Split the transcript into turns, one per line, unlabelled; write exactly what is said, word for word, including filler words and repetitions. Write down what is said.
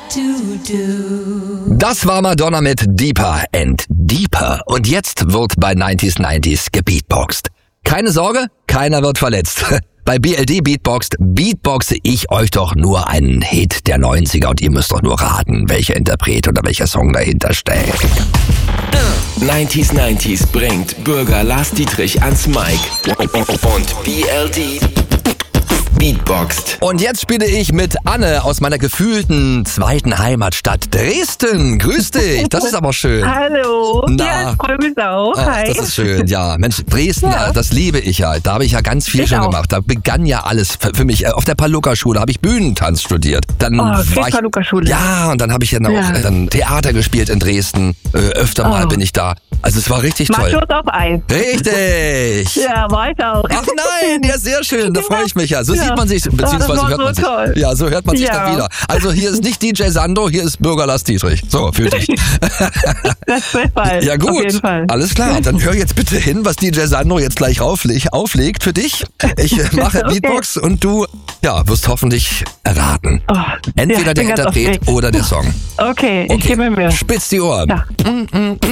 to do.
Das war Madonna mit Deeper and Deeper. Und jetzt wird bei neunzig neunzig gebeatboxt. Keine Sorge, keiner wird verletzt. Bei B L D Beatboxt beatboxe ich euch doch nur einen Hit der neunziger und ihr müsst doch nur raten, welcher Interpret oder welcher Song dahinter steckt.
neunzig neunzig bringt Bürger Lars Dietrich ans Mic und B L D beatboxt.
Und jetzt spiele ich mit Anne aus meiner gefühlten zweiten Heimatstadt Dresden. Grüß dich, das ist aber schön.
Hallo.
Na.
Ja, ich freue mich auch.
Ach,
Hi.
das ist schön, ja. Mensch, Dresden,
Ja.
das liebe ich ja. Da habe ich ja ganz viel
Ich
schon
auch.
gemacht. Da begann ja alles für, für mich. Auf der Paluca-Schule habe ich Bühnentanz studiert. Dann
Oh,
war ich,
Paluca-Schule.
ja, und dann habe ich dann auch
Ja.
äh, dann Theater gespielt in Dresden. Äh, öfter mal
Oh.
bin ich da. Also es war richtig toll.
Machos auf Eis.
Richtig.
Ja, war ich auch.
Ach nein, ja sehr schön, da freue ich mich ja. So
Ja.
sieht man sich,
Oh,
beziehungsweise
das war
hört man
so
sich.
toll.
Ja, so hört man sich
Ja.
dann wieder. Also hier ist nicht D J Sando, hier ist Bürger Lars Dietrich. So, fühl dich.
Das ist der Fall.
Ja gut,
Auf jeden Fall.
alles klar. Dann hör jetzt bitte hin, was D J Sandro jetzt gleich aufleg, auflegt für dich. Ich äh, mache
Okay.
Beatbox und du ja, wirst hoffentlich erraten.
Oh,
Entweder
ja, ich
der
bin ganz
Interpret
aufgeregt.
oder der Song.
Okay, ich
Okay.
gebe mir Mühe.
Spitz die Ohren.
Ja.